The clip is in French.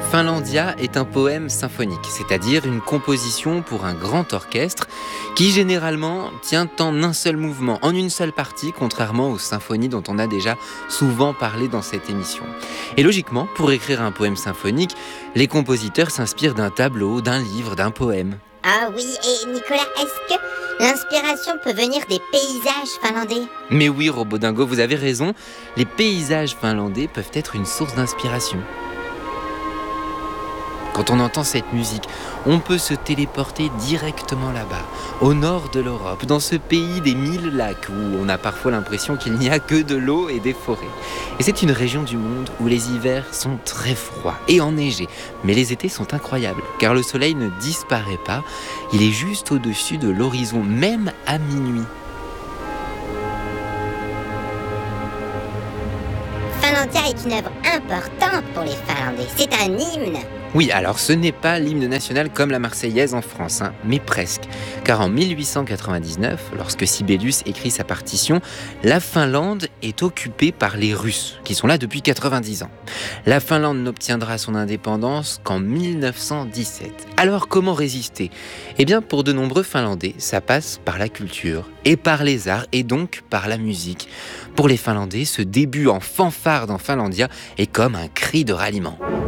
Finlandia est un poème symphonique, c'est-à-dire une composition pour un grand orchestre qui généralement tient en un seul mouvement, en une seule partie, contrairement aux symphonies dont on a déjà souvent parlé dans cette émission. Et logiquement, pour écrire un poème symphonique, les compositeurs s'inspirent d'un tableau, d'un livre, d'un poème. Ah oui, et Nicolas, est-ce que l'inspiration peut venir des paysages finlandais ? Mais oui, Robodingo, vous avez raison, les paysages finlandais peuvent être une source d'inspiration. Quand on entend cette musique, on peut se téléporter directement là-bas, au nord de l'Europe, dans ce pays des 1000 lacs où on a parfois l'impression qu'il n'y a que de l'eau et des forêts. Et c'est une région du monde où les hivers sont très froids et enneigés, mais les étés sont incroyables, car le soleil ne disparaît pas, il est juste au-dessus de l'horizon, même à minuit. Finlandia est une œuvre importante pour les Finlandais, c'est un hymne. Oui, alors ce n'est pas l'hymne national comme la Marseillaise en France, mais presque. Car en 1899, lorsque Sibelius écrit sa partition, la Finlande est occupée par les Russes, qui sont là depuis 90 ans. La Finlande n'obtiendra son indépendance qu'en 1917. Alors comment résister ? Eh bien, pour de nombreux Finlandais, ça passe par la culture, et par les arts, et donc par la musique. Pour les Finlandais, ce début en fanfare dans Finlandia est comme un cri de ralliement.